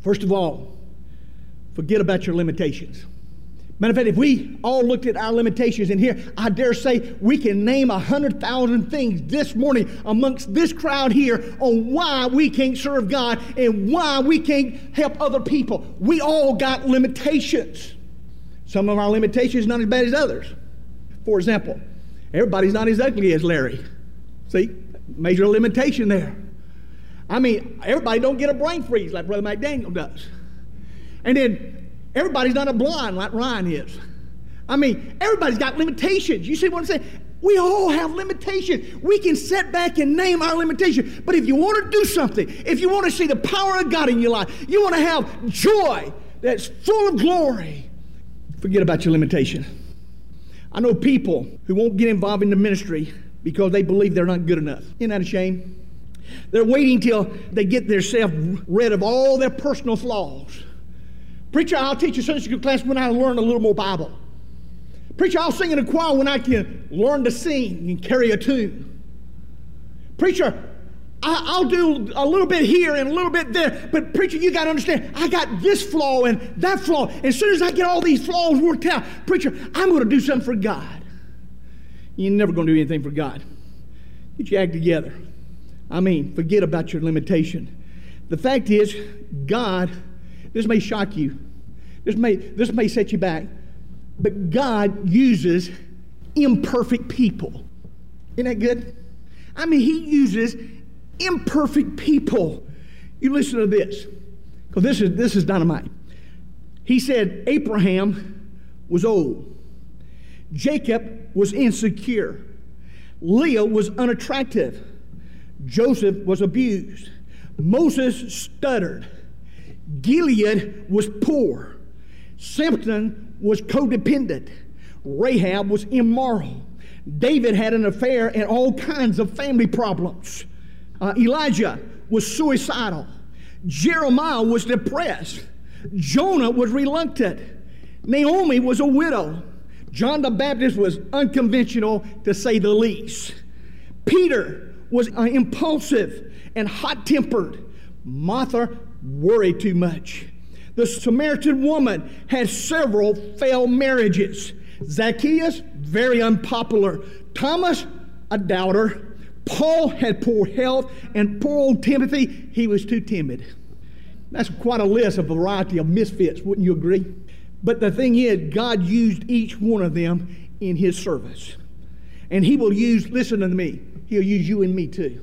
First of all, forget about your limitations. Matter of fact, if we all looked at our limitations in here, I dare say we can name 100,000 things this morning amongst this crowd here on why we can't serve God and why we can't help other people. We all got limitations. Some of our limitations not as bad as others. For example, everybody's not as ugly as Larry. See, major limitation there. I mean, everybody don't get a brain freeze like Brother McDaniel does. And then everybody's not a blind like Ryan is. I mean, everybody's got limitations. You see what I'm saying? We all have limitations. We can sit back and name our limitations. But if you want to do something, if you want to see the power of God in your life, you want to have joy that's full of glory, forget about your limitation. I know people who won't get involved in the ministry because they believe they're not good enough. Isn't that a shame? They're waiting till they get themselves rid of all their personal flaws. Preacher, I'll teach a Sunday school class when I learn a little more Bible. Preacher, I'll sing in a choir when I can learn to sing and carry a tune. Preacher, I'll do a little bit here and a little bit there. But preacher, you got to understand, I got this flaw and that flaw. And as soon as I get all these flaws worked out, preacher, I'm going to do something for God. You're never going to do anything for God. Get your act together. I mean, forget about your limitation. The fact is, God, this may shock you. This may set you back. But God uses imperfect people. Isn't that good? I mean, He uses imperfect people. You listen to this, because this is dynamite. He said Abraham was old. Jacob was insecure. Leah was unattractive. Joseph was abused. Moses stuttered. Gilead was poor. Simpson was codependent. Rahab was immoral. David had an affair and all kinds of family problems. Elijah was suicidal. Jeremiah was depressed. Jonah was reluctant. Naomi was a widow. John the Baptist was unconventional, to say the least. Peter was impulsive and hot-tempered. Martha worried too much. The Samaritan woman had several failed marriages. Zacchaeus, very unpopular. Thomas, a doubter. Paul had poor health, and poor old Timothy, he was too timid. That's quite a list, a variety of misfits, wouldn't you agree? But the thing is, God used each one of them in His service. And He will use, listen to me, He'll use you and me too.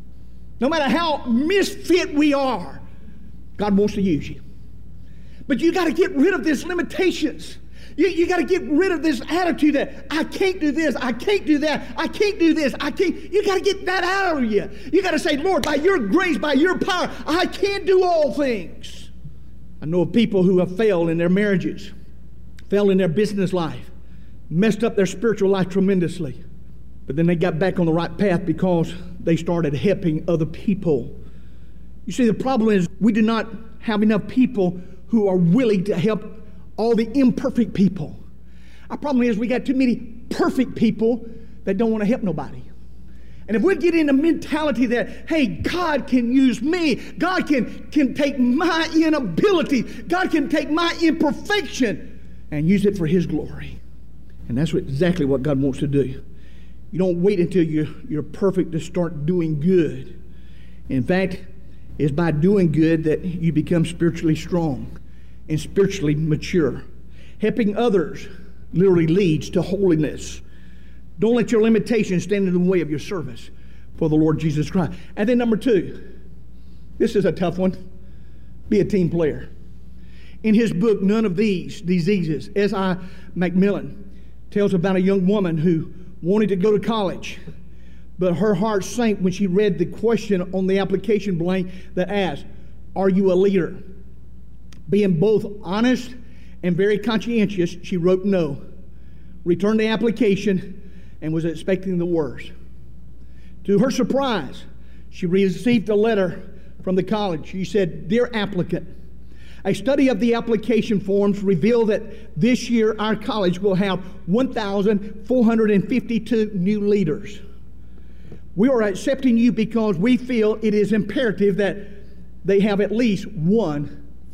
No matter how misfit we are, God wants to use you. But you got to get rid of these limitations. You got to get rid of this attitude that I can't do this, I can't do that, I can't do this, I can't. You got to get that out of you. You got to say, Lord, by your grace, by your power, I can do all things. I know of people who have failed in their marriages, failed in their business life, messed up their spiritual life tremendously. But then they got back on the right path because they started helping other people. You see, the problem is we do not have enough people who are willing to help all the imperfect people. Our problem is we got too many perfect people that don't want to help nobody. And if we get in the mentality that, hey, God can use me, God can take my inability, God can take my imperfection and use it for His glory. And that's exactly what God wants to do. You don't wait until you're perfect to start doing good. In fact, it's by doing good that you become spiritually strong and spiritually mature. Helping others literally leads to holiness. Don't let your limitations stand in the way of your service for the Lord Jesus Christ. And then number 2, this is a tough one. Be a team player. In his book, None of These Diseases, S.I. McMillan tells about a young woman who wanted to go to college, but her heart sank when she read the question on the application blank that asked, are you a leader? Being both honest and very conscientious, she wrote no, returned the application, and was expecting the worst. To her surprise, she received a letter from the college. She said, Dear applicant, a study of the application forms revealed that this year our college will have 1,452 new leaders. We are accepting you because we feel it is imperative that they have at least one